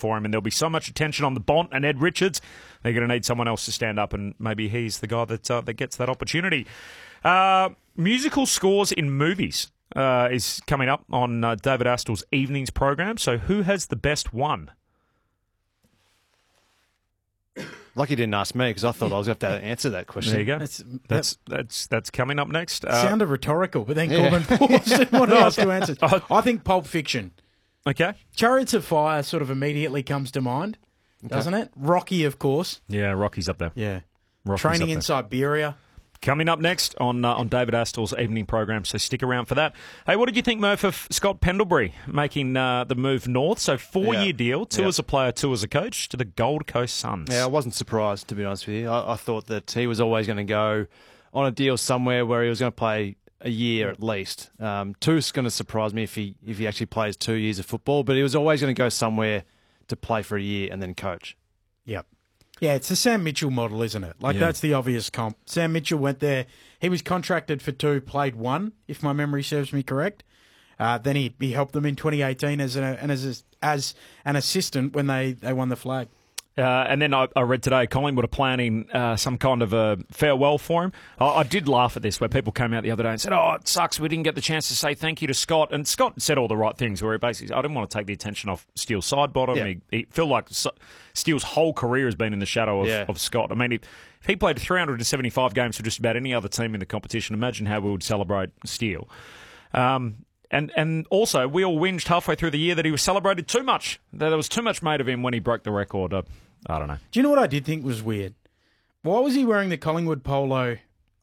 for him, and there'll be so much attention on the Bont and Ed Richards. They're going to need someone else to stand up, and maybe he's the guy that gets that opportunity. Musical scores in movies is coming up on David Astl's evenings program. So who has the best one? Lucky you didn't ask me, because I thought I was going to have to answer that question. There you go. That's coming up next. Sounded rhetorical, but then Corbin paused and wanted us to answer. I think Pulp Fiction. Okay. Chariots of Fire sort of immediately comes to mind, doesn't it? Rocky, of course. Yeah, Rocky's up there. Yeah. Rocky's Training up there. in Siberia. Coming up next on David Astl's evening program, so stick around for that. Hey, what did you think, Murph, of Scott Pendlebury making the move north? So 4-year deal, 2 as a player, 2 as a coach, to the Gold Coast Suns. Yeah, I wasn't surprised, to be honest with you. I thought that he was always going to go on a deal somewhere where he was going to play a year at least. 2's going to surprise me if he actually plays 2 years of football, but he was always going to go somewhere to play for a year and then coach. Yep. Yeah, it's the Sam Mitchell model, isn't it? That's the obvious comp. Sam Mitchell went there. He was contracted for 2, played 1, if my memory serves me correct. Then he helped them in 2018 as an assistant when they won the flag. And then I read today Collingwood are planning some kind of a farewell for him. I did laugh at this, where people came out the other day and said, "Oh, it sucks we didn't get the chance to say thank you to Scott." And Scott said all the right things, where he basically, I didn't want to take the attention off Steele's side bottom. Yeah. He feel like Steele's whole career has been in the shadow of Scott. I mean, if he played 375 games for just about any other team in the competition, imagine how we would celebrate Steele. And also, we all whinged halfway through the year that he was celebrated too much, that there was too much made of him when he broke the record. I don't know. Do you know what I did think was weird? Why was he wearing the Collingwood polo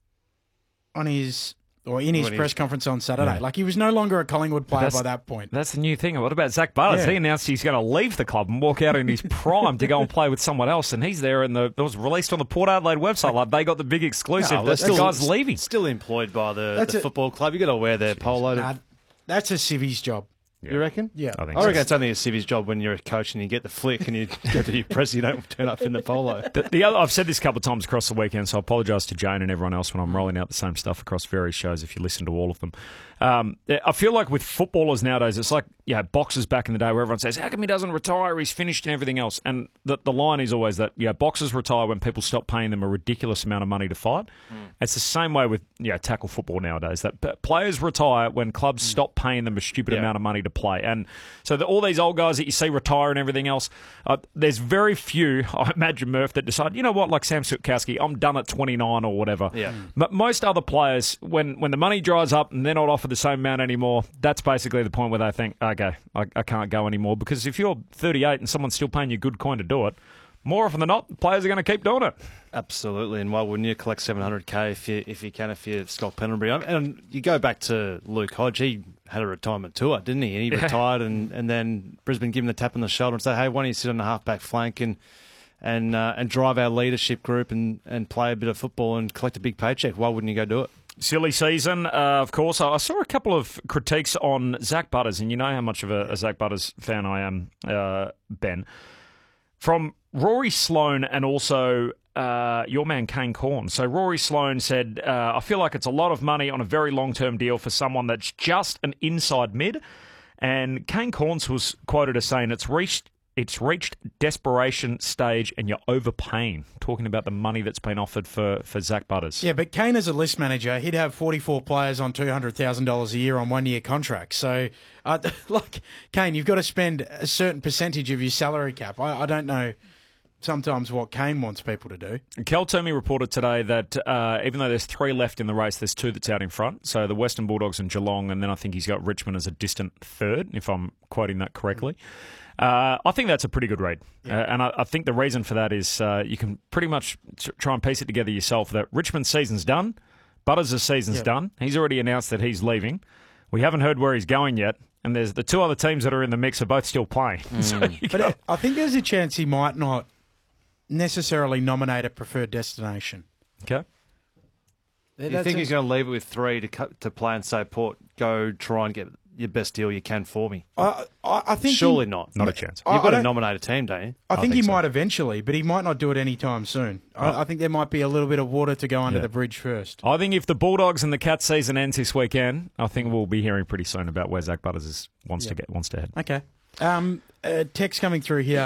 in his press conference on Saturday? Yeah. Like, he was no longer a Collingwood player by that point. That's the new thing. What about Zach Butters? Yeah. He announced he's going to leave the club and walk out in his prime to go and play with someone else, and he's there, and it was released on the Port Adelaide website. Like, they got the big exclusive. No, the guy's leaving. Still employed by the football club. You got to wear their polo. That's a civvy's job. You reckon? Yeah. I think I reckon it's only a civvy's job when you're a coach and you get the flick and you go to your press, you don't turn up in the polo. The other, I've said this a couple of times across the weekend, so I apologise to Jane and everyone else when I'm rolling out the same stuff across various shows if you listen to all of them. I feel like with footballers nowadays, it's like boxers back in the day where everyone says, how come he doesn't retire? He's finished and everything else. And the line is always that boxers retire when people stop paying them a ridiculous amount of money to fight. It's the same way with tackle football nowadays, that players retire when clubs stop paying them a stupid amount of money to play. And so all these old guys that you see retire and everything else, there's very few, I imagine, Murph, that decide, you know what, like Sam Switkowski, I'm done at 29 or whatever. Yeah. But most other players, when the money dries up and they're not offered the same amount anymore, that's basically the point where they think, okay, I can't go anymore. Because if you're 38 and someone's still paying you good coin to do it, more often than not, players are going to keep doing it. Absolutely, and why wouldn't you collect $700K if you're Scott Pendlebury? And you go back to Luke Hodge, he had a retirement tour, didn't he? And he retired, and then Brisbane give him the tap on the shoulder and say, hey, why don't you sit on the halfback flank and drive our leadership group and play a bit of football and collect a big paycheck? Why wouldn't you go do it? Silly season, of course. I saw a couple of critiques on Zach Butters, and you know how much of a Zach Butters fan I am, Ben. From Rory Sloane and also your man Kane Corn. So Rory Sloane said, I feel like it's a lot of money on a very long-term deal for someone that's just an inside mid. And Kane Corns was quoted as saying it's reached desperation stage and you're overpaying, talking about the money that's been offered for Zach Butters. Yeah, but Kane as a list manager, he'd have 44 players on $200,000 a year on one-year contracts. So, Kane, you've got to spend a certain percentage of your salary cap. I don't know sometimes what Kane wants people to do. Kel Toomey reported today that even though there's 3 left in the race, there's 2 that's out in front. So the Western Bulldogs and Geelong, and then I think he's got Richmond as a distant third, if I'm quoting that correctly. I think that's a pretty good read. And I think the reason for that is you can pretty much try and piece it together yourself that Richmond's season's done, Butters' season's done. He's already announced that he's leaving. We haven't heard where he's going yet. And there's the 2 other teams that are in the mix are both still playing. But I think there's a chance he might not necessarily nominate a preferred destination. Okay. You think he's going to leave it with 3 to play and say, Port, go try and get your best deal you can for me? I think surely not. Not a chance. You've got to nominate a team, don't you? I think he might eventually, but he might not do it anytime soon. I think there might be a little bit of water to go under the bridge first. I think if the Bulldogs and the Cats season ends this weekend, I think we'll be hearing pretty soon about where Zach Butters wants to head. Okay. Text coming through here.